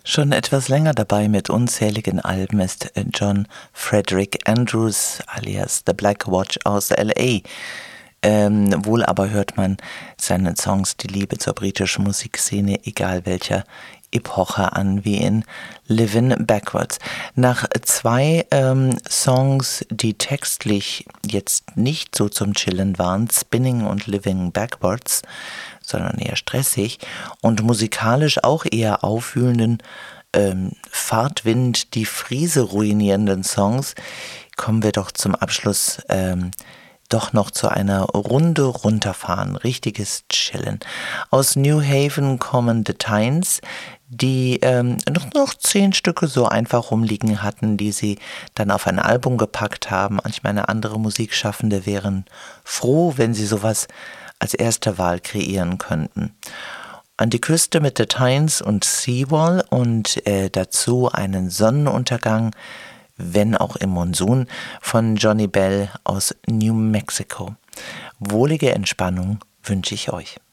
Schon etwas länger dabei mit unzähligen Alben ist John Frederick Andrews alias The Black Watch aus L.A. Wohl aber hört man seinen Songs die Liebe zur britischen Musikszene, egal welcher Epoche, an, wie in Livin' Backwards. Nach zwei Songs, die textlich jetzt nicht so zum Chillen waren, Spinning und Living Backwards, sondern eher stressig und musikalisch auch eher aufwühlenden, Fahrtwind, die Friese ruinierenden Songs, kommen wir doch zum Abschluss doch noch zu einer Runde runterfahren, richtiges Chillen. Aus New Haven kommen The Tynes, die noch 10 Stücke so einfach rumliegen hatten, die sie dann auf ein Album gepackt haben. Ich meine, andere Musikschaffende wären froh, wenn sie sowas als erste Wahl kreieren könnten. An die Küste mit The Tynes und Seawall und dazu einen Sonnenuntergang, wenn auch im Monsun, von Johnny Bell aus New Mexico. Wohlige Entspannung wünsche ich euch.